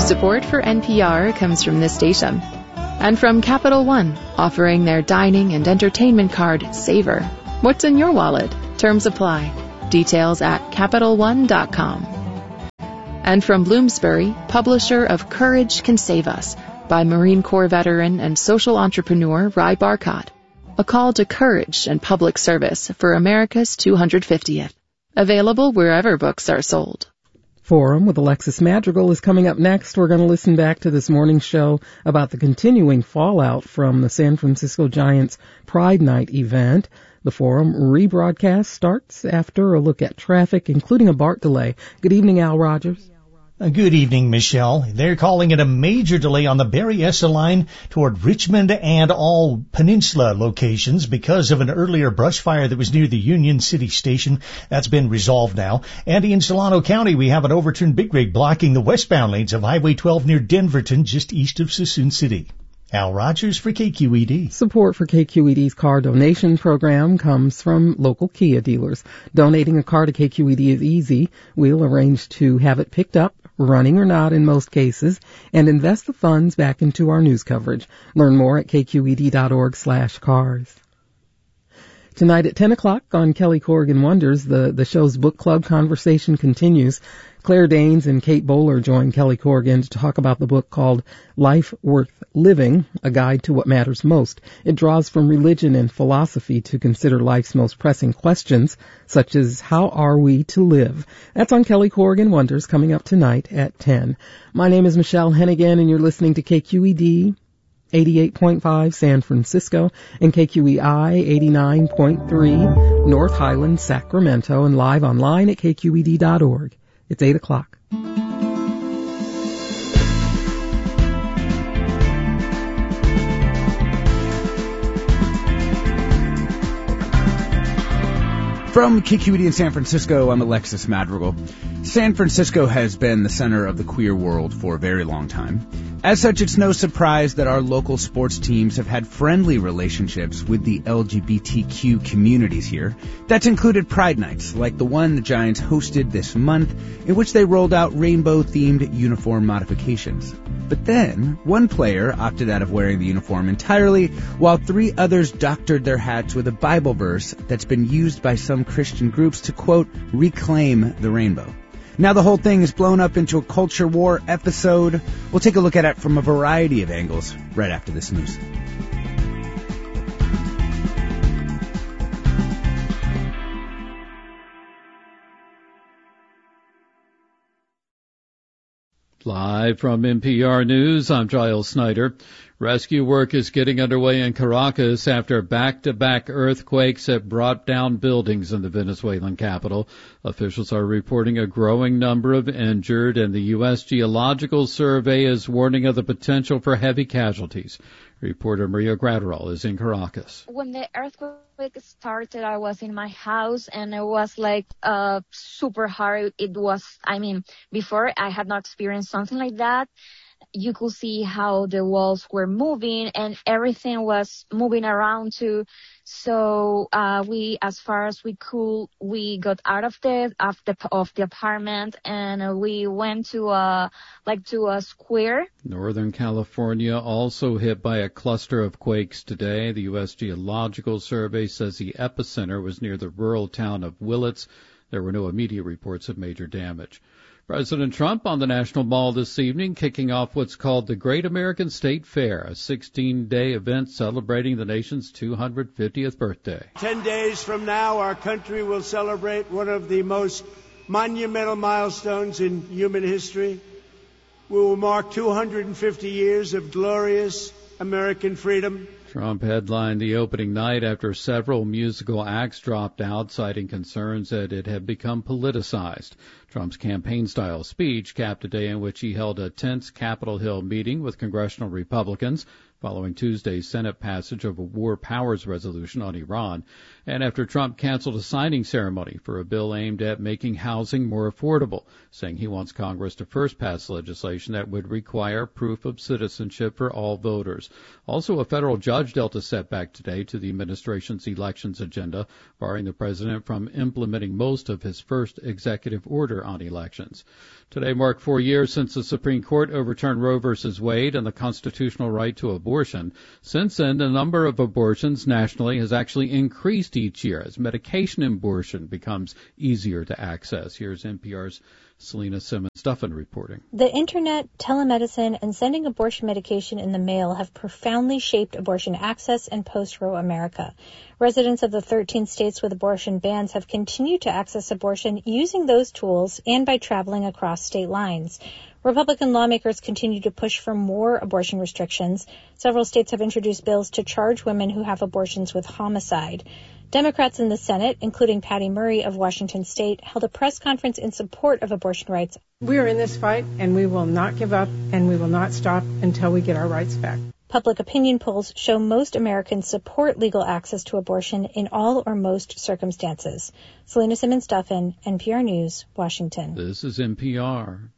Support for NPR comes from this station. And from Capital One, offering their dining and entertainment card, Savor. What's in your wallet? Terms apply. Details at CapitalOne.com. And from Bloomsbury, publisher of Courage Can Save Us, by Marine Corps veteran and social entrepreneur Ry Barcott. A call to courage and public service for America's 250th. Available wherever books are sold. Forum with Alexis Madrigal is coming up next. We're going to listen back to this morning's show about the continuing fallout from the San Francisco Giants Pride Night event. The Forum rebroadcast starts after a look at traffic, including a BART delay. Good evening, Al Rogers. Good evening, Michelle. They're calling it a major delay on the Berryessa line toward Richmond and all peninsula locations because of an earlier brush fire that was near the Union City Station. That's been resolved now. And in Solano County, we have an overturned big rig blocking the westbound lanes of Highway 12 near Denverton, just east of Suisun City. Al Rogers for KQED. Support for KQED's car donation program comes from local Kia dealers. Donating a car to KQED is easy. We'll arrange to have it picked up, running or not in most cases, and invest the funds back into our news coverage. Learn more at kqed.org/cars. Tonight at 10 o'clock on Kelly Corrigan Wonders, the show's book club conversation continues. Claire Danes and Kate Bowler join Kelly Corrigan to talk about the book called Life Worth Living, A Guide to What Matters Most. It draws from religion and philosophy to consider life's most pressing questions, such as how are we to live? That's on Kelly Corrigan Wonders, coming up tonight at 10. My name is Michelle Hennigan, and you're listening to KQED 88.5 San Francisco and KQEI 89.3 North Highlands, Sacramento, and live online at kqed.org. It's 8 o'clock. From KQED in San Francisco, I'm Alexis Madrigal. San Francisco has been the center of the queer world for a very long time. As such, it's no surprise that our local sports teams have had friendly relationships with the LGBTQ communities here. That's included Pride Nights, like the one the Giants hosted this month, in which they rolled out rainbow-themed uniform modifications. But then, one player opted out of wearing the uniform entirely, while 3 others doctored their hats with a Bible verse that's been used by some Christian groups to, quote, reclaim the rainbow. Now the whole thing is blown up into a culture war episode. We'll take a look at it from a variety of angles right after this news. Live from NPR News, I'm Giles Snyder. Rescue work is getting underway in Caracas after back-to-back earthquakes have brought down buildings in the Venezuelan capital. Officials are reporting a growing number of injured, and the U.S. Geological Survey is warning of the potential for heavy casualties. Reporter Maria Graterol is in Caracas. When the earthquake started, I was in my house, and it was like super hard. It was, before I had not experienced something like that. You could see how the walls were moving and everything was moving around too. So we, as far as we could, we got out of the apartment and we went to a square. Northern California also hit by a cluster of quakes today. The U.S. Geological Survey says the epicenter was near the rural town of Willits. There were no immediate reports of major damage. President Trump on the National Mall this evening, kicking off what's called the Great American State Fair, a 16-day event celebrating the nation's 250th birthday. 10 days from now, our country will celebrate one of the most monumental milestones in human history. We will mark 250 years of glorious American freedom. Trump headlined the opening night after several musical acts dropped out, citing concerns that it had become politicized. Trump's campaign-style speech capped a day in which he held a tense Capitol Hill meeting with congressional Republicans following Tuesday's Senate passage of a war powers resolution on Iran. And after Trump canceled a signing ceremony for a bill aimed at making housing more affordable, saying he wants Congress to first pass legislation that would require proof of citizenship for all voters. Also, a federal judge dealt a setback today to the administration's elections agenda, barring the president from implementing most of his first executive order on elections. Today marked 4 years since the Supreme Court overturned Roe v. Wade and the constitutional right to abortion. Since then, the number of abortions nationally has actually increased each year as medication abortion becomes easier to access. Here's NPR's Selena Simmons-Duffin reporting. The internet, telemedicine, and sending abortion medication in the mail have profoundly shaped abortion access in post-Roe America. Residents of the 13 states with abortion bans have continued to access abortion using those tools and by traveling across state lines. Republican lawmakers continue to push for more abortion restrictions. Several states have introduced bills to charge women who have abortions with homicide. Democrats in the Senate, including Patty Murray of Washington State, held a press conference in support of abortion rights. We are in this fight, and we will not give up, and we will not stop until we get our rights back. Public opinion polls show most Americans support legal access to abortion in all or most circumstances. Selena Simmons-Duffin, NPR News, Washington. This is NPR.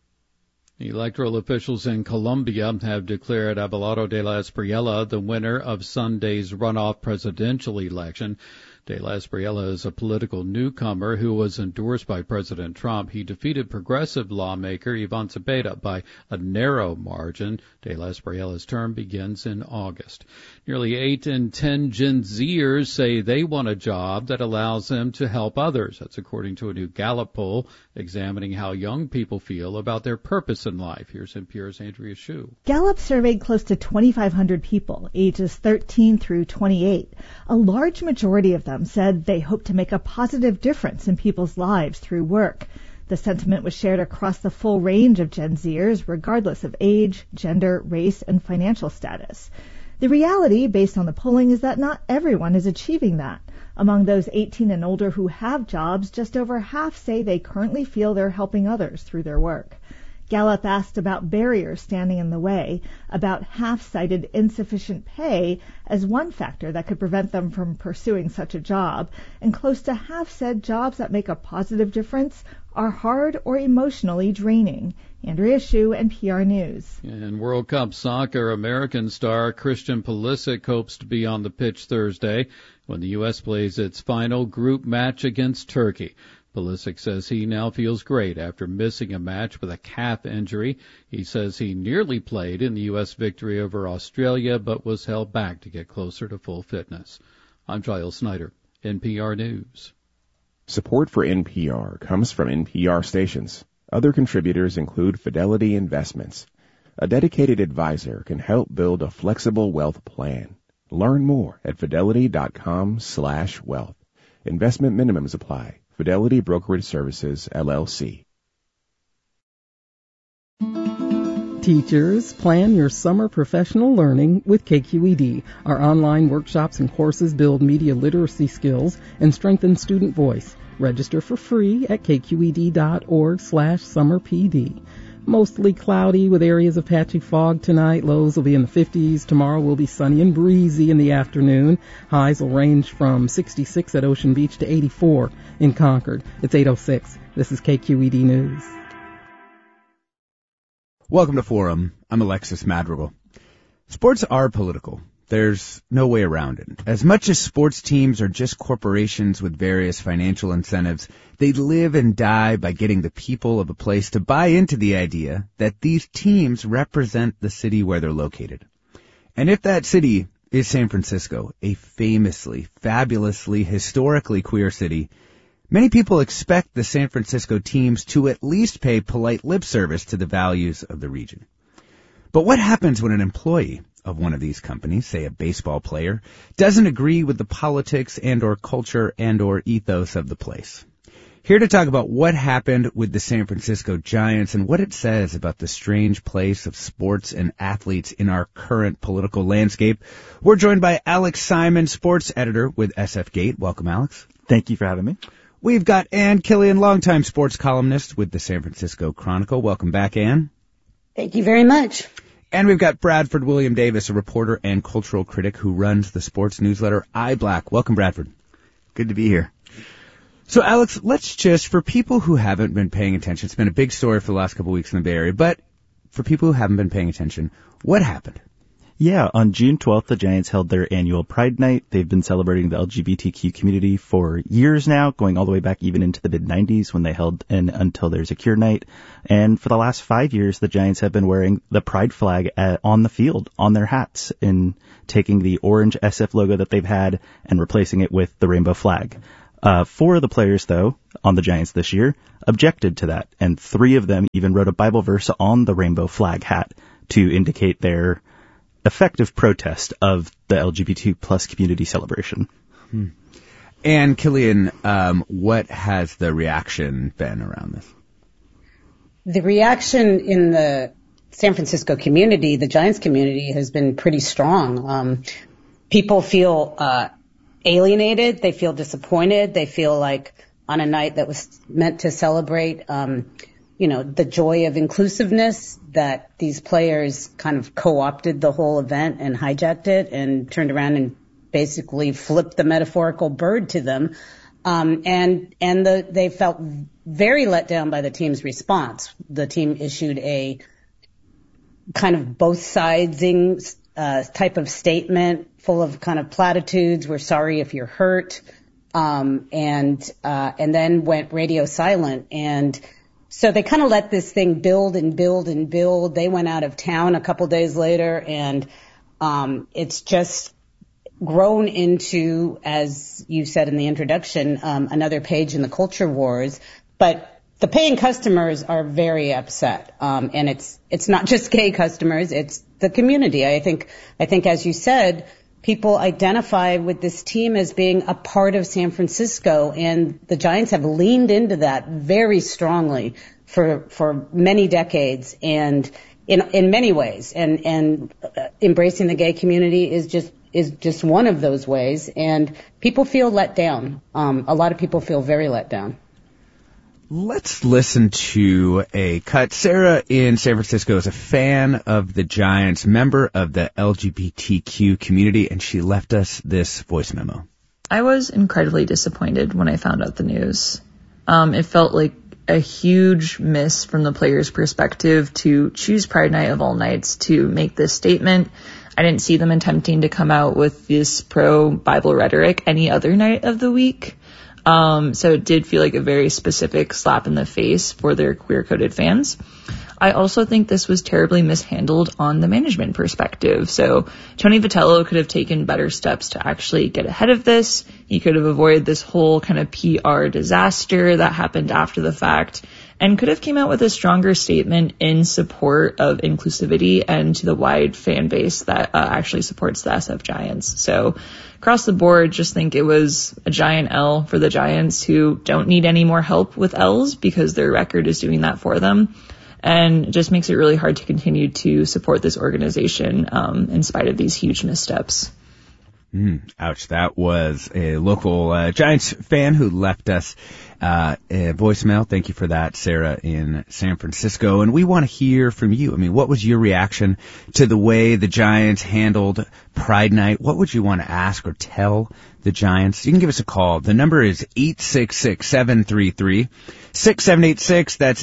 Electoral officials in Colombia have declared Abelardo de la Espriella the winner of Sunday's runoff presidential election. De la Espriella is a political newcomer who was endorsed by President Trump. He defeated progressive lawmaker Ivan Cepeda by a narrow margin. De la Espriella's term begins in August. Nearly 8 in 10 Gen Zers say they want a job that allows them to help others. That's according to a new Gallup poll examining how young people feel about their purpose in life. Here's NPR's Andrea Hsu. Gallup surveyed close to 2,500 people, ages 13 through 28. A large majority of them said they hope to make a positive difference in people's lives through work. The sentiment was shared across the full range of Gen Zers, regardless of age, gender, race, and financial status. The reality, based on the polling, is that not everyone is achieving that. Among those 18 and older who have jobs, just over half say they currently feel they're helping others through their work. Gallup asked about barriers standing in the way. About half cited insufficient pay as one factor that could prevent them from pursuing such a job, and close to half said jobs that make a positive difference are hard or emotionally draining. Andrea Hsu, NPR News. In World Cup soccer, American star Christian Pulisic hopes to be on the pitch Thursday when the U.S. plays its final group match against Turkey. Pulisic says he now feels great after missing a match with a calf injury. He says he nearly played in the U.S. victory over Australia, but was held back to get closer to full fitness. I'm Giles Snyder, NPR News. Support for NPR comes from NPR stations. Other contributors include Fidelity Investments. A dedicated advisor can help build a flexible wealth plan. Learn more at fidelity.com/wealth. Investment minimums apply. Fidelity Brokerage Services, LLC. Teachers, plan your summer professional learning with KQED. Our online workshops and courses build media literacy skills and strengthen student voice. Register for free at kqed.org/summerpd. Mostly cloudy with areas of patchy fog tonight. Lows will be in the 50s. Tomorrow will be sunny and breezy in the afternoon. Highs will range from 66 at Ocean Beach to 84 in Concord. It's 8:06. This is KQED News. Welcome to Forum. I'm Alexis Madrigal. Sports are political. There's no way around it. As much as sports teams are just corporations with various financial incentives, they live and die by getting the people of a place to buy into the idea that these teams represent the city where they're located. And if that city is San Francisco, a famously, fabulously, historically queer city, many people expect the San Francisco teams to at least pay polite lip service to the values of the region. But what happens when an employee of one of these companies, say a baseball player, doesn't agree with the politics and or culture and or ethos of the place? Here to talk about what happened with the San Francisco Giants and what it says about the strange place of sports and athletes in our current political landscape, we're joined by Alex Simon, sports editor with SF Gate. Welcome, Alex. Thank you for having me. We've got Ann Killian, longtime sports columnist with the San Francisco Chronicle. Welcome back, Ann. Thank you very much. And we've got Bradford William Davis, a reporter and cultural critic who runs the sports newsletter iBlack. Welcome, Bradford. Good to be here. So, Alex, let's just, for people who haven't been paying attention, it's been a big story for the last couple of weeks in the Bay Area, but for people who haven't been paying attention, what happened? Yeah, on June 12th, the Giants held their annual Pride Night. They've been celebrating the LGBTQ community for years now, going all the way back even into the mid-90s when they held an Until There's a Cure night. And for the last 5 years, the Giants have been wearing the Pride flag on the field, on their hats, and taking the orange SF logo that they've had and replacing it with the rainbow flag. 4 of the players, though, on the Giants this year, objected to that, and 3 of them even wrote a Bible verse on the rainbow flag hat to indicate their effective protest of the LGBT plus community celebration. And Killian, what has the reaction been around this? The reaction in the San Francisco community, the Giants community, has been pretty strong. People feel alienated. They feel disappointed. They feel like on a night that was meant to celebrate, the joy of inclusiveness, that these players kind of co-opted the whole event and hijacked it and turned around and basically flipped the metaphorical bird to them. They felt very let down by the team's response. The team issued a kind of both sidesing type of statement full of kind of platitudes. We're sorry if you're hurt. And then went radio silent. And so they kind of let this thing build and build and build. They went out of town a couple days later, and it's just grown into, as you said in the introduction, another page in the culture wars. But the paying customers are very upset, and it's not just gay customers; it's the community. I think, as you said, people identify with this team as being a part of San Francisco, and the Giants have leaned into that very strongly for many decades, and in many ways. And embracing the gay community is just one of those ways, and people feel let down. A lot of people feel very let down. Let's listen to a cut. Sarah in San Francisco is a fan of the Giants, member of the LGBTQ community, and she left us this voice memo. I was incredibly disappointed when I found out the news. It felt like a huge miss from the players' perspective to choose Pride Night of all nights to make this statement. I didn't see them attempting to come out with this pro-Bible rhetoric any other night of the week. So it did feel like a very specific slap in the face for their queer-coded fans. I also think this was terribly mishandled on the management perspective. So Tony Vitello could have taken better steps to actually get ahead of this. He could have avoided this whole kind of PR disaster that happened after the fact, and could have came out with a stronger statement in support of inclusivity and to the wide fan base that actually supports the SF Giants. So across the board, just think it was a giant L for the Giants, who don't need any more help with L's because their record is doing that for them. And it just makes it really hard to continue to support this organization in spite of these huge missteps. Ouch. That was a local Giants fan who left us a voicemail. Thank you for that, Sarah in San Francisco. And we want to hear from you. I mean, what was your reaction to the way the Giants handled Pride Night? What would you want to ask or tell the Giants? You can give us a call. The number is 866-733-6786. That's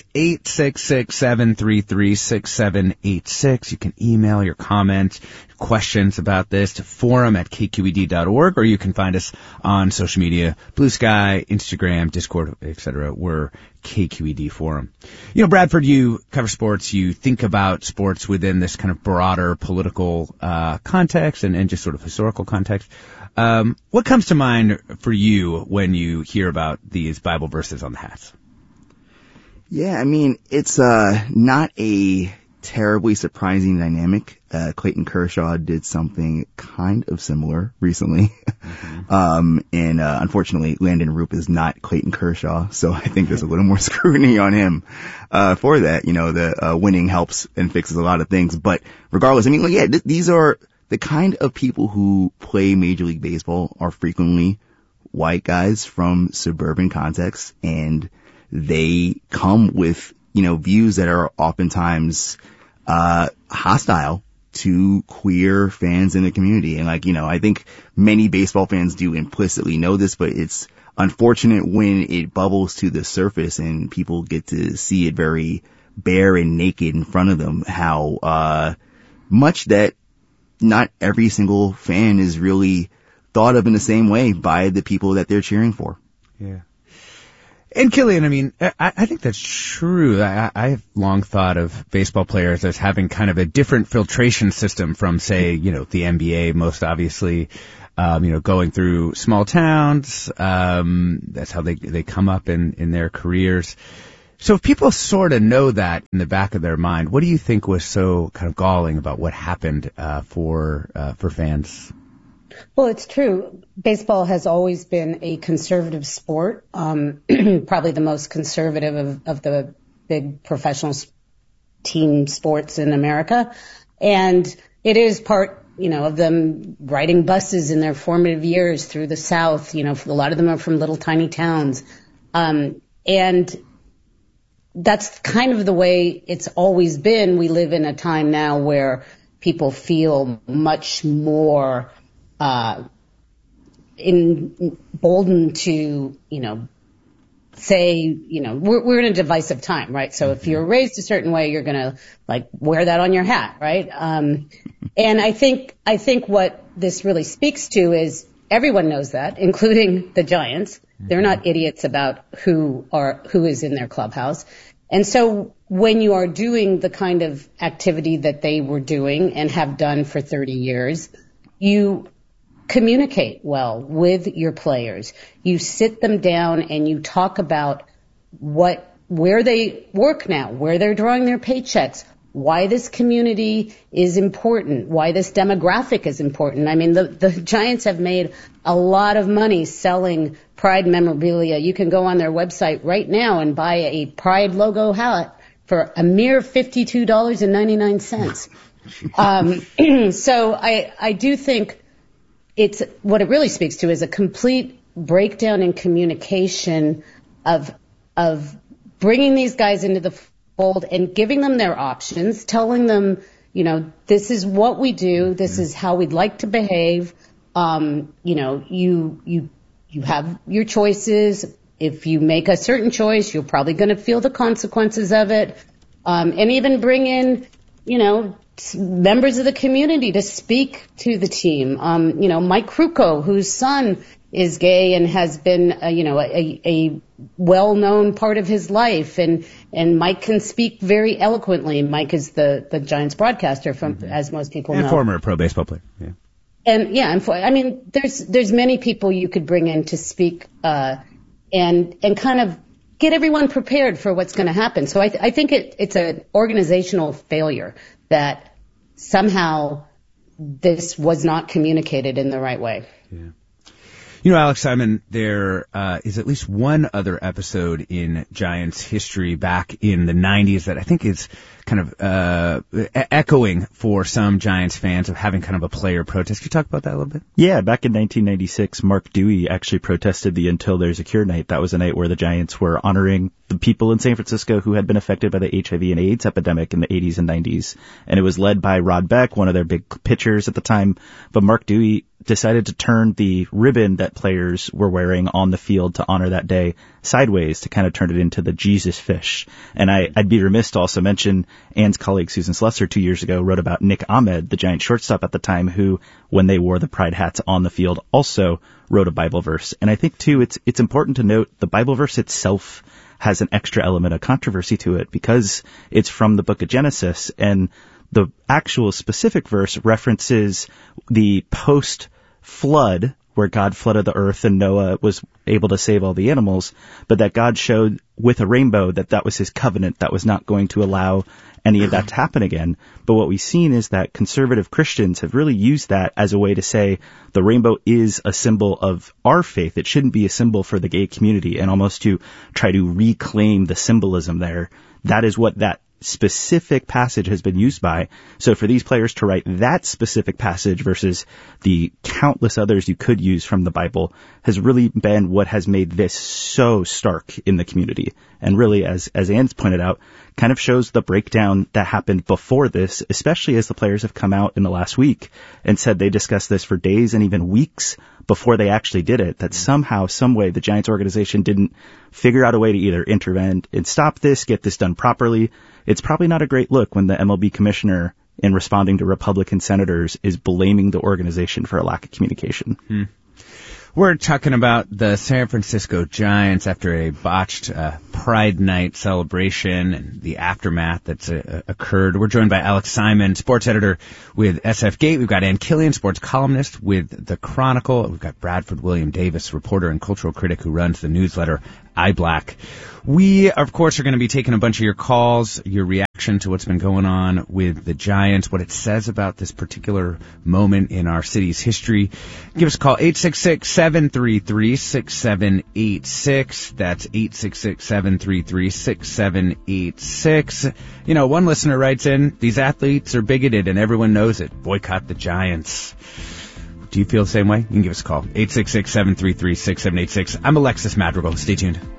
866-733-6786. You can email your comments, questions about this to forum@kqed.org, or you can find us on social media, Blue Sky, Instagram, Discord, etc. We're KQED Forum. You know, Bradford, you cover sports. You think about sports within this kind of broader political context and just sort of historical context. What comes to mind for you when you hear about these Bible verses on the hats? Yeah, I mean, it's not a terribly surprising dynamic. Clayton Kershaw did something kind of similar recently. And unfortunately, Landon Roop is not Clayton Kershaw, so I think there's a little more scrutiny on him for that. You know, the winning helps and fixes a lot of things. But regardless, I mean, like, yeah, these are the kind of people who play Major League Baseball are frequently white guys from suburban contexts, and they come with, you know, views that are oftentimes hostile to queer fans in the community. And I think many baseball fans do implicitly know this, but it's unfortunate when it bubbles to the surface and people get to see it very bare and naked in front of them, how much that not every single fan is really thought of in the same way by the people that they're cheering for. Yeah. And Killian, I mean, I think that's true. I've long thought of baseball players as having kind of a different filtration system from, say, the NBA, most obviously, going through small towns. That's how they come up in their careers. So if people sort of know that in the back of their mind, what do you think was so kind of galling about what happened for fans? Well, it's true. Baseball has always been a conservative sport, probably the most conservative of the big professional team sports in America. And it is part, of them riding buses in their formative years through the South. A lot of them are from little tiny towns. And that's kind of the way it's always been. We live in a time now where people feel much more emboldened to, say, we're in a divisive time, right? So if you're raised a certain way, you're going to wear that on your hat, right? And I think what this really speaks to is everyone knows that, including the Giants. They're not idiots about who is in their clubhouse. And so when you are doing the kind of activity that they were doing and have done for 30 years, you communicate well with your players. You sit them down and you talk about where they work now, where they're drawing their paychecks, why this community is important, why this demographic is important. I mean, the Giants have made a lot of money selling Pride memorabilia. You can go on their website right now and buy a Pride logo hat for a mere $52.99. So I do think it's what it really speaks to is a complete breakdown in communication of bringing these guys into the fold and giving them their options, telling them, this is what we do, this is how we'd like to behave. You have your choices. If you make a certain choice, you're probably going to feel the consequences of it. And even bring in, members of the community to speak to the team. Mike Krukow, whose son is gay and has been, a well-known part of his life, and Mike can speak very eloquently. Mike is the Giants broadcaster, as most people know, and former pro baseball player. Yeah. And there's many people you could bring in to speak, and kind of get everyone prepared for what's going to happen. So I think it's an organizational failure that somehow this was not communicated in the right way. Yeah. Alex Simon, there is at least one other episode in Giants history back in the 90s that I think is kind of echoing for some Giants fans of having kind of a player protest. Can you talk about that a little bit? Yeah, back in 1996, Mark Dewey actually protested the Until There's a Cure night. That was a night where the Giants were honoring the people in San Francisco who had been affected by the HIV and AIDS epidemic in the 80s and 90s. And it was led by Rod Beck, one of their big pitchers at the time. But Mark Dewey decided to turn the ribbon that players were wearing on the field to honor that day sideways to kind of turn it into the Jesus fish. And I'd be remiss to also mention Ann's colleague Susan Slusser 2 years ago wrote about Nick Ahmed, the Giant shortstop at the time, who, when they wore the pride hats on the field, also wrote a Bible verse. And I think, too, it's important to note the Bible verse itself has an extra element of controversy to it because it's from the book of Genesis, and the actual specific verse references the post-flood where God flooded the earth and Noah was able to save all the animals, but that God showed with a rainbow that was his covenant, that was not going to allow any of that to happen again. But what we've seen is that conservative Christians have really used that as a way to say the rainbow is a symbol of our faith. It shouldn't be a symbol for the gay community, and almost to try to reclaim the symbolism there. That is what that specific passage has been used by. So for these players to write that specific passage versus the countless others you could use from the Bible has really been what has made this so stark in the community. And really, as Anne's pointed out, kind of shows the breakdown that happened before this, especially as the players have come out in the last week and said they discussed this for days and even weeks before they actually did it, that somehow, some way, the Giants organization didn't figure out a way to either intervene and stop this, get this done properly. It's probably not a great look when the MLB commissioner, in responding to Republican senators, is blaming the organization for a lack of communication. We're talking about the San Francisco Giants after a botched Pride Night celebration and the aftermath that's occurred. We're joined by Alex Simon, sports editor with SF Gate. We've got Ann Killian, sports columnist with The Chronicle. We've got Bradford William Davis, reporter and cultural critic who runs the newsletter iBlack. We, of course, are going to be taking a bunch of your calls, your reaction to what's been going on with the Giants, what it says about this particular moment in our city's history. Give us a call, 866-733-6786. That's 866-733-6786. You know, one listener writes in, these athletes are bigoted and everyone knows it. Boycott the Giants. Do you feel the same way? You can give us a call, 866-733-6786. I'm Alexis Madrigal. Stay tuned.